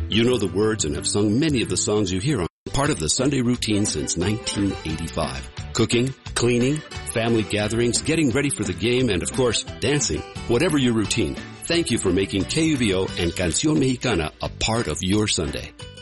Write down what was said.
You know the words and have sung many of the songs you hear on part of the Sunday routine since 1985. Cooking, cleaning, family gatherings, getting ready for the game, and of course, dancing. Whatever your routine, thank you for making KUVO and Canción Mexicana a part of your Sunday.